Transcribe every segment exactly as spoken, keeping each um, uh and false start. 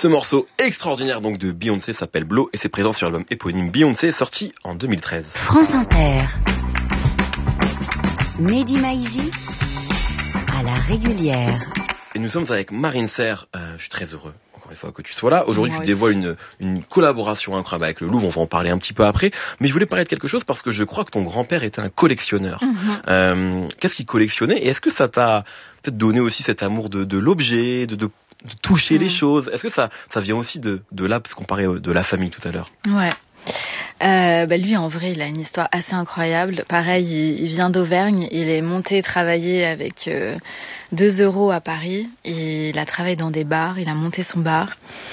Ce morceau extraordinaire donc de Beyoncé s'appelle Blow et c'est présent sur l'album éponyme Beyoncé sorti en deux mille treize. France Inter. Mehdi Maizi à la régulière. Et nous sommes avec Marine Serre. Euh, je suis très heureux encore une fois que tu sois là. Aujourd'hui, Moi tu dévoiles une, une collaboration incroyable avec le Louvre. On va en parler un petit peu après. Mais je voulais parler de quelque chose parce que je crois que ton grand-père était un collectionneur. Mm-hmm. Euh, qu'est-ce qu'il collectionnait et est-ce que ça t'a peut-être donné aussi cet amour de, de l'objet, de, de, de toucher mm. les choses? Est-ce que ça, ça vient aussi de, de là, parce qu'on parlait de la famille tout à l'heure? Ouais. Euh, bah lui, en vrai, il a une histoire assez incroyable. Pareil, il, il vient d'Auvergne. Il est monté travailler avec euh, deux euros à Paris. Il a travaillé dans des bars. Il a monté son bar.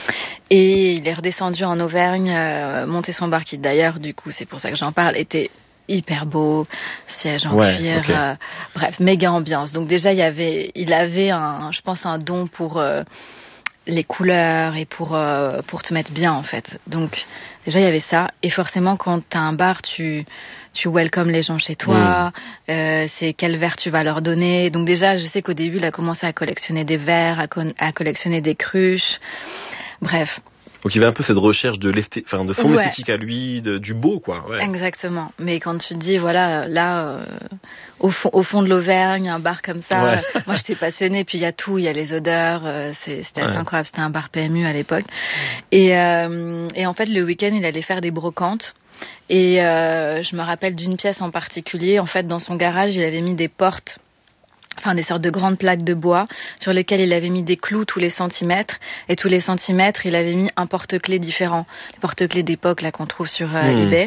Et il est redescendu en Auvergne, euh, monter son bar qui, d'ailleurs, du coup, c'est pour ça que j'en parle, était hyper beau, siège en ouais, cuir, okay. euh, bref, méga ambiance. Donc déjà, il y avait, il avait un, je pense, un don pour euh, les couleurs et pour euh, pour te mettre bien en fait. Donc déjà il y avait ça et forcément quand t'as un bar tu tu welcomes les gens chez toi, mmh. euh, c'est quel verre tu vas leur donner. Donc déjà je sais qu'au début il a commencé à collectionner des verres, à, con- à collectionner des cruches, bref. Donc il y avait un peu cette recherche de, l'esthé... enfin, de son ouais. esthétique à lui, de, du beau quoi. Ouais. Exactement. Mais quand tu te dis voilà là euh, au fond au fond de l'Auvergne un bar comme ça, ouais. euh, moi j'étais passionnée. Puis il y a tout, il y a les odeurs, euh, c'est, c'était assez ouais. incroyable. C'était un bar P M U à l'époque. Et euh, et en fait le week-end il allait faire des brocantes. Et euh, je me rappelle d'une pièce en particulier. En fait dans son garage il avait mis des portes. Enfin, des sortes de grandes plaques de bois sur lesquelles il avait mis des clous tous les centimètres. Et tous les centimètres, il avait mis un porte-clés différent. Les porte-clés d'époque, là, qu'on trouve sur euh, mmh. eBay.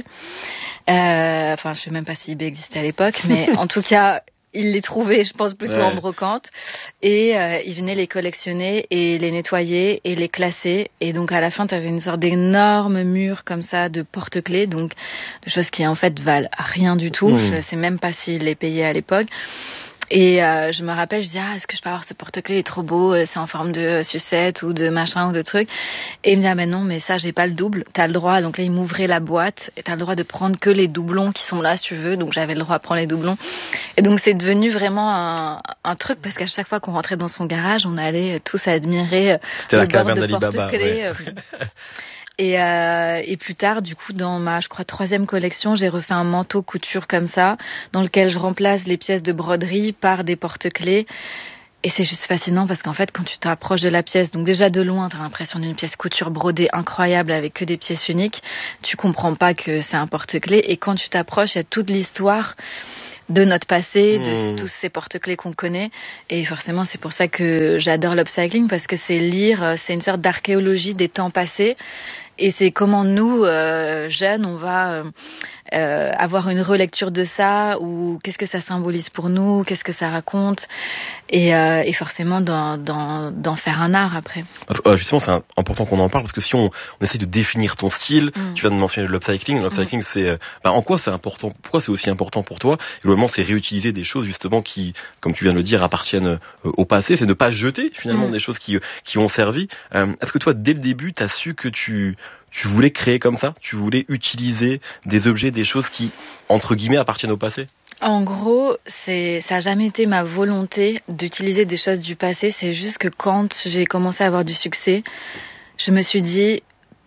Euh, enfin, je sais même pas si eBay existait à l'époque, mais en tout cas, il les trouvait, je pense, plutôt ouais. en brocante. Et euh, il venait les collectionner et les nettoyer et les classer. Et donc, à la fin, tu avais une sorte d'énorme mur comme ça de porte-clés. Donc, de choses qui, en fait, valent rien du tout. Mmh. Je sais même pas s'il les payait à l'époque. Et euh, je me rappelle, je disais ah est-ce que je peux avoir ce porte-clés, il est trop beau, c'est en forme de sucette ou de machin ou de truc. Et il me dit ah ben non mais ça j'ai pas le double, t'as le droit. Donc là il m'ouvrait la boîte et t'as le droit de prendre que les doublons qui sont là si tu veux. Donc j'avais le droit de prendre les doublons. Et donc c'est devenu vraiment un, un truc parce qu'à chaque fois qu'on rentrait dans son garage, on allait tous admirer C'était le la bord caverne de d'Ali porte-clés. Baba, ouais. Et, euh, et plus tard, du coup, dans ma, je crois, troisième collection, j'ai refait un manteau couture comme ça, dans lequel je remplace les pièces de broderie par des porte-clés. Et c'est juste fascinant parce qu'en fait, quand tu t'approches de la pièce, donc déjà de loin, t'as l'impression d'une pièce couture brodée incroyable avec que des pièces uniques. Tu comprends pas que c'est un porte-clés. Et quand tu t'approches, il y a toute l'histoire de notre passé, de mmh. tous ces porte-clés qu'on connaît. Et forcément, c'est pour ça que j'adore l'upcycling parce que c'est lire, c'est une sorte d'archéologie des temps passés. Et c'est comment nous, euh, jeunes, on va euh, euh, avoir une relecture de ça, ou qu'est-ce que ça symbolise pour nous, qu'est-ce que ça raconte, et, euh, et forcément d'en, d'en, d'en faire un art après. Euh, justement, c'est important qu'on en parle, parce que si on, on essaie de définir ton style, mmh. tu viens de mentionner l'upcycling, l'upcycling mmh. c'est, bah, en quoi c'est important, pourquoi c'est aussi important pour toi? Et globalement, c'est réutiliser des choses justement qui, comme tu viens de le dire, appartiennent euh, au passé, c'est ne pas jeter finalement mmh. des choses qui, qui ont servi. Euh, est-ce que toi, dès le début, t'as su que tu Tu voulais créer comme ça? Tu voulais utiliser des objets, des choses qui, entre guillemets, appartiennent au passé? En gros, c'est, ça a jamais été ma volonté d'utiliser des choses du passé. C'est juste que quand j'ai commencé à avoir du succès, je me suis dit,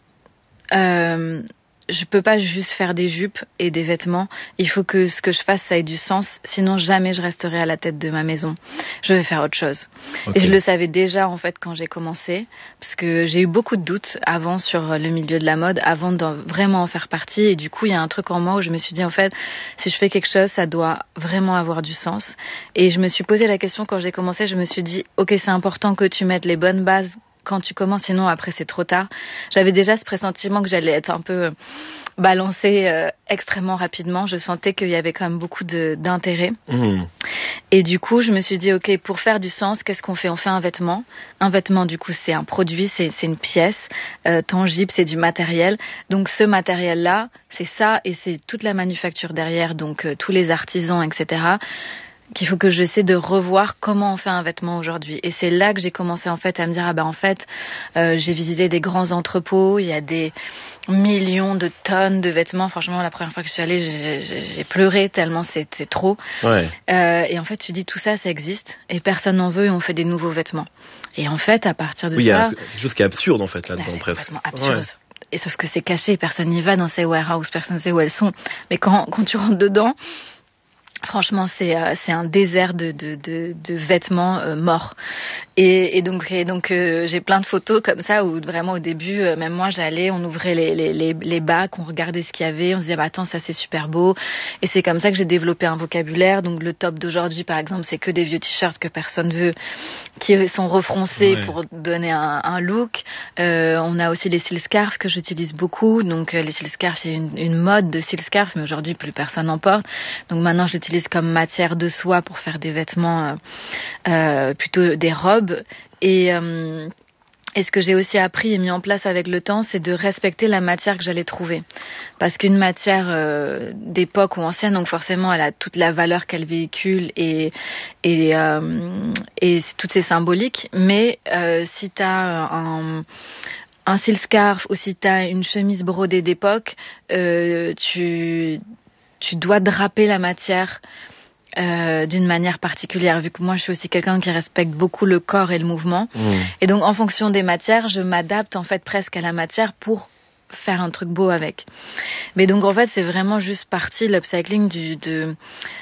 euh, je peux pas juste faire des jupes et des vêtements. Il faut que ce que je fasse, ça ait du sens. Sinon, jamais je resterai à la tête de ma maison. Je vais faire autre chose. Okay. Et je le savais déjà, en fait, quand j'ai commencé. Parce que j'ai eu beaucoup de doutes avant sur le milieu de la mode, avant de vraiment en faire partie. Et du coup, il y a un truc en moi où je me suis dit, en fait, si je fais quelque chose, ça doit vraiment avoir du sens. Et je me suis posé la question quand j'ai commencé. Je me suis dit, ok, c'est important que tu mettes les bonnes bases quand tu commences, sinon après c'est trop tard. J'avais déjà ce pressentiment que j'allais être un peu balancée euh, extrêmement rapidement. Je sentais qu'il y avait quand même beaucoup de, d'intérêt. Mmh. Et du coup, je me suis dit, ok, pour faire du sens, qu'est-ce qu'on fait? On fait un vêtement. Un vêtement, du coup, c'est un produit, c'est, c'est une pièce euh, tangible, c'est du matériel. Donc ce matériel-là, c'est ça et c'est toute la manufacture derrière, donc euh, tous les artisans, et cetera. qu'il faut que j'essaie de revoir comment on fait un vêtement aujourd'hui. Et c'est là que j'ai commencé en fait à me dire ah bah en fait euh, j'ai visité des grands entrepôts, il y a des millions de tonnes de vêtements. Franchement, la première fois que je suis allée, j'ai, j'ai, j'ai pleuré tellement c'est, c'est trop. Ouais. Euh, et en fait, tu dis tout ça, ça existe et personne n'en veut et on fait des nouveaux vêtements. Et en fait, à partir de oui, ça, il y a quelque chose qui est absurde en fait là-dedans là, c'est presque. complètement absurde. Ouais. Et sauf que c'est caché, personne n'y va dans ces warehouses, personne ne sait où elles sont. Mais quand quand tu rentres dedans, franchement, c'est euh, c'est un désert de de de, de vêtements euh, morts. Et, et donc et donc euh, j'ai plein de photos comme ça où vraiment au début, euh, même moi j'allais, on ouvrait les les les, les bacs, on regardait ce qu'il y avait, on se disait bah attends ça c'est super beau. Et c'est comme ça que j'ai développé un vocabulaire. Donc le top d'aujourd'hui par exemple, c'est que des vieux t-shirts que personne veut, qui sont refroncés ouais. pour donner un, un look. Euh, on a aussi les silk scarves que j'utilise beaucoup. Donc euh, les silk scarves, il y a une, une mode de silk scarves, mais aujourd'hui plus personne n'en porte. Donc maintenant je l'utilise comme matière de soie pour faire des vêtements, euh, euh, plutôt des robes. Et, euh, et ce que j'ai aussi appris et mis en place avec le temps, c'est de respecter la matière que j'allais trouver. Parce qu'une matière euh, d'époque ou ancienne, donc forcément, elle a toute la valeur qu'elle véhicule et, et, euh, et toutes ces symboliques. Mais euh, si tu as un... un silk scarf ou si tu as une chemise brodée d'époque, euh, tu... tu dois draper la matière euh, d'une manière particulière, vu que moi je suis aussi quelqu'un qui respecte beaucoup le corps et le mouvement. Mmh. Et donc en fonction des matières, je m'adapte en fait presque à la matière pour faire un truc beau avec. Mais donc en fait c'est vraiment juste partie l'upcycling du, de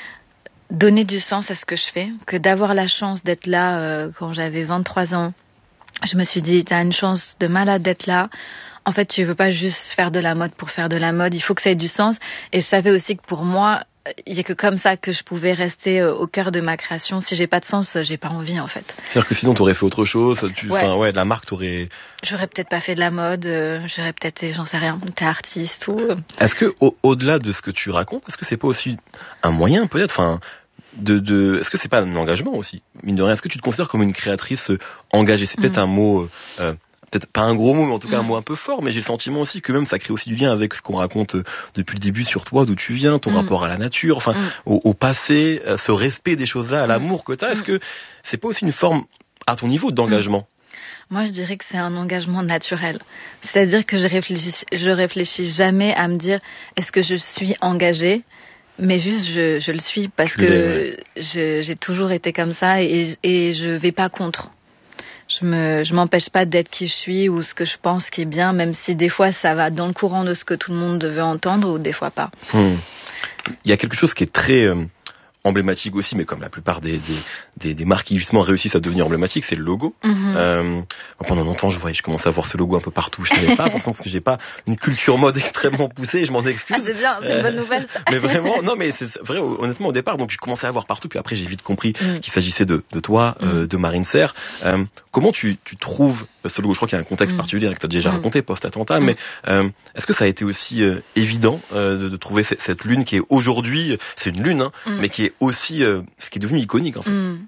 donner du sens à ce que je fais, que d'avoir la chance d'être là euh, quand j'avais vingt-trois ans. Je me suis dit, t'as une chance de malade d'être là. En fait, tu veux pas juste faire de la mode pour faire de la mode. Il faut que ça ait du sens. Et je savais aussi que pour moi, il y a que comme ça que je pouvais rester au cœur de ma création. Si j'ai pas de sens, j'ai pas envie, en fait. C'est-à-dire que sinon, t'aurais fait autre chose. Tu, ouais. Enfin, ouais, de la marque, t'aurais. J'aurais peut-être pas fait de la mode. Euh, j'aurais peut-être, j'en sais rien, t'es artiste ou. Est-ce que, au- au-delà de ce que tu racontes, est-ce que c'est pas aussi un moyen, peut-être, enfin, de, de, est-ce que c'est pas un engagement aussi, mine de rien? Est-ce que tu te considères comme une créatrice engagée? C'est peut-être mmh. un mot. Euh, peut-être pas un gros mot, mais en tout cas mmh. un mot un peu fort, mais j'ai le sentiment aussi que même ça crée aussi du lien avec ce qu'on raconte depuis le début sur toi, d'où tu viens, ton mmh. rapport à la nature, enfin, mmh. au, au passé, ce respect des choses-là, à l'amour que t'as. Est-ce que c'est pas aussi une forme, à ton niveau, d'engagement? Moi, je dirais que c'est un engagement naturel. C'est-à-dire que je réfléchis, je réfléchis jamais à me dire, est-ce que je suis engagée? Mais juste, je, je le suis parce tu que ouais. je, j'ai toujours été comme ça et, et je vais pas contre. Je me, je m'empêche pas d'être qui je suis ou ce que je pense qui est bien, même si des fois ça va dans le courant de ce que tout le monde veut entendre ou des fois pas. Hmm. Il y a quelque chose qui est très euh, emblématique aussi, mais comme la plupart des, des, des, des marques qui justement réussissent à devenir emblématiques, c'est le logo. Mm-hmm. Euh, pendant longtemps, je voyais, je commençais à voir ce logo un peu partout. Je savais pas, pensant que j'ai pas une culture mode extrêmement poussée. Je m'en excuse. Ah, c'est bien, c'est une bonne nouvelle. Ça. Mais vraiment, non, mais c'est vrai. Honnêtement, au départ, donc je commençais à voir partout. Puis après, j'ai vite compris mm. qu'il s'agissait de, de toi, mm. euh, de Marine Serre. Euh, comment tu, tu trouves ce logo? Je crois qu'il y a un contexte mm. particulier que tu as déjà mm. raconté post-attentat, mm. mais euh, est-ce que ça a été aussi euh, évident euh, de, de trouver cette, cette lune qui est aujourd'hui, c'est une lune, hein, mm. mais qui est aussi euh, ce qui est devenu iconique en fait. Mm.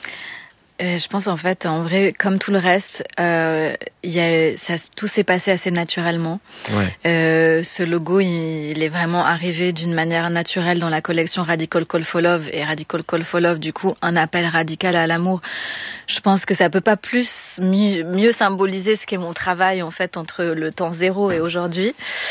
Euh, je pense en fait, en vrai, comme tout le reste, euh, y a, ça, tout s'est passé assez naturellement. Ouais. Euh, ce logo, il, il est vraiment arrivé d'une manière naturelle dans la collection Radical Call for Love. Et Radical Call for Love, du coup, un appel radical à l'amour. Je pense que ça peut pas plus mieux, mieux symboliser ce qu'est mon travail en fait entre le temps zéro et aujourd'hui.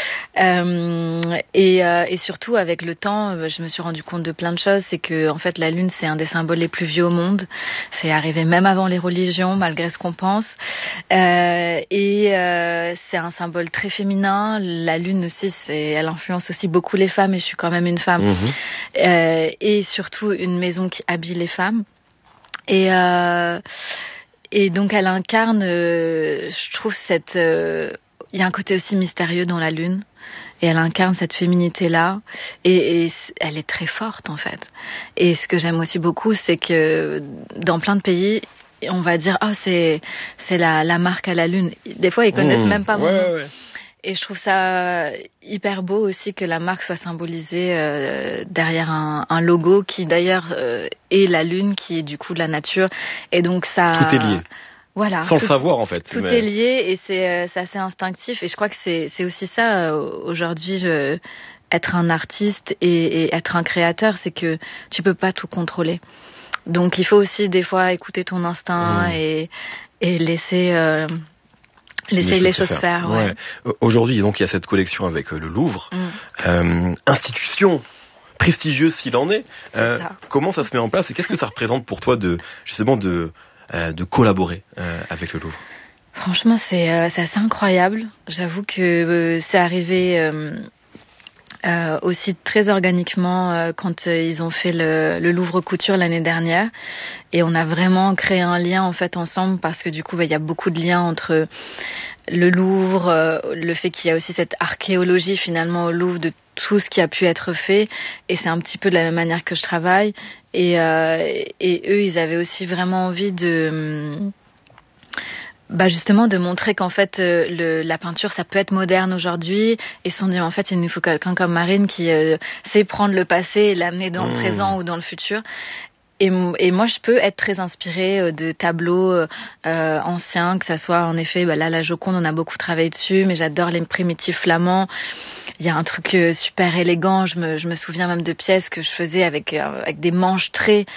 Euh, et, euh, et surtout avec le temps, je me suis rendu compte de plein de choses. C'est que en fait la lune c'est un des symboles les plus vieux au monde. C'est arrivé même avant les religions, malgré ce qu'on pense. Euh, et euh, c'est un symbole très féminin. La lune aussi, c'est, elle influence aussi beaucoup les femmes. Et je suis quand même une femme. Mmh. Euh, et surtout une maison qui habille les femmes. Et, euh, et donc elle incarne, euh, je trouve, cette... Euh, il y a un côté aussi mystérieux dans la lune. Et elle incarne cette féminité-là. Et, et elle est très forte, en fait. Et ce que j'aime aussi beaucoup, c'est que dans plein de pays, on va dire « Ah, oh, c'est, c'est la, la marque à la lune ». Des fois, ils connaissent mmh, même pas mon ouais, nom. Ouais. Et je trouve ça hyper beau aussi que la marque soit symbolisée euh, derrière un, un logo qui d'ailleurs euh, est la lune, qui est du coup de la nature. Et donc ça... Tout est lié. Voilà. Sans tout, le savoir en fait. Tout mais... est lié et c'est, c'est assez instinctif. Et je crois que c'est, c'est aussi ça, euh, aujourd'hui, je, être un artiste et, et être un créateur, c'est que tu peux pas tout contrôler. Donc il faut aussi des fois écouter ton instinct mmh. et, et laisser... Euh, Laisser les, les choses faire. faire ouais. Ouais. Aujourd'hui, donc, il y a cette collection avec euh, le Louvre, mm. euh, institution prestigieuse s'il en est. Euh, ça. Comment ça se met en place et qu'est-ce que ça représente pour toi de justement de euh, de collaborer euh, avec le Louvre? Franchement, c'est euh, c'est assez incroyable. J'avoue que euh, c'est arrivé. Euh, Euh, aussi très organiquement euh, quand euh, ils ont fait le, le Louvre Couture l'année dernière et on a vraiment créé un lien en fait ensemble parce que du coup bah, y a beaucoup de liens entre le Louvre, euh, le fait qu'il y a aussi cette archéologie finalement au Louvre de tout ce qui a pu être fait et c'est un petit peu de la même manière que je travaille et, euh, et eux ils avaient aussi vraiment envie de... Bah justement de montrer qu'en fait euh, le, la peinture ça peut être moderne aujourd'hui et ils se sont dit en fait il nous faut quelqu'un comme Marine qui euh, sait prendre le passé et l'amener dans mmh. le présent ou dans le futur et, et moi je peux être très inspirée euh, de tableaux euh, anciens, que ça soit en effet bah, là la Joconde on a beaucoup travaillé dessus mais j'adore les primitifs flamands. Il y a un truc euh, super élégant, je me, je me souviens même de pièces que je faisais avec, euh, avec des manches très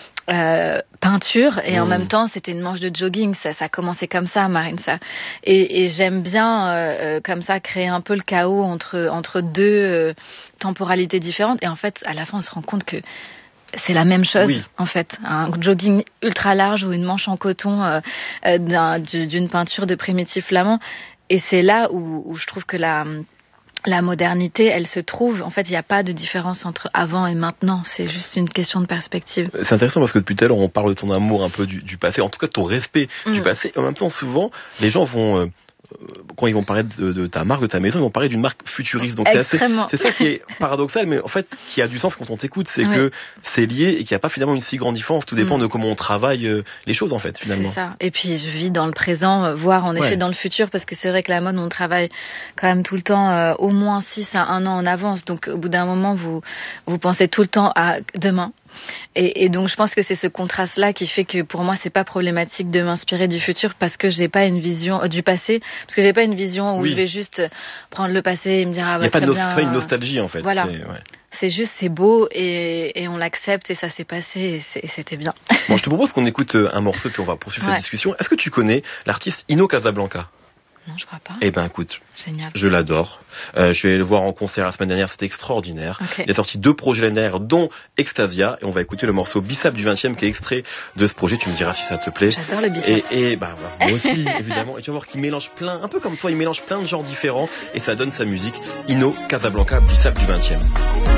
Euh, peinture et mmh. en même temps c'était une manche de jogging, ça, ça a commencé comme ça Marine ça et, et j'aime bien euh, comme ça créer un peu le chaos entre, entre deux euh, temporalités différentes et en fait à la fin on se rend compte que c'est la même chose oui. en fait, un jogging ultra large ou une manche en coton euh, euh, d'un, d'une peinture de primitif flamand et c'est là où, où je trouve que la La modernité, elle se trouve. En fait, il n'y a pas de différence entre avant et maintenant. C'est juste une question de perspective. C'est intéressant parce que depuis tout à l'heure, on parle de ton amour un peu du, du passé, en tout cas de ton respect mmh. du passé. Et en même temps, souvent, les gens vont... Euh, quand ils vont parler de, de ta marque, de ta maison, ils vont parler d'une marque futuriste. Donc c'est, assez, c'est ça qui est paradoxal, mais en fait, qui a du sens quand on t'écoute, c'est oui. que c'est lié et qu'il n'y a pas finalement une si grande différence. Tout dépend mmh. de comment on travaille euh, les choses, en fait, finalement. C'est ça. Et puis, je vis dans le présent, voire en effet ouais. dans le futur, parce que c'est vrai que la mode, on travaille quand même tout le temps euh, au moins six à un an en avance. Donc, au bout d'un moment, vous, vous pensez tout le temps à demain. Et, et donc je pense que c'est ce contraste-là qui fait que pour moi c'est pas problématique de m'inspirer du futur parce que j'ai pas une vision euh, du passé, parce que j'ai pas une vision où oui. je vais juste prendre le passé et me dire ah bah, il y a pas de bien, no- une nostalgie en fait. Voilà. C'est, ouais. c'est juste c'est beau et, et on l'accepte et ça s'est passé et, c'est, et c'était bien. Bon, je te propose qu'on écoute un morceau puis on va poursuivre ouais. cette discussion. Est-ce que tu connais l'artiste Ino Casablanca? Non, je crois pas. Eh ben, écoute. Génial. Je l'adore. Euh, je suis allé le voir en concert la semaine dernière, c'était extraordinaire. Okay. Il a sorti deux projets l'année dernière, dont Extasia, et on va écouter le morceau Bissap du vingtième qui est extrait de ce projet. Tu me diras si ça te plaît. J'adore le Bissap. Et, et bah, moi aussi, évidemment. Et tu vas voir qu'il mélange plein, un peu comme toi, il mélange plein de genres différents, et ça donne sa musique. Ino Casablanca, Bissap du vingtième.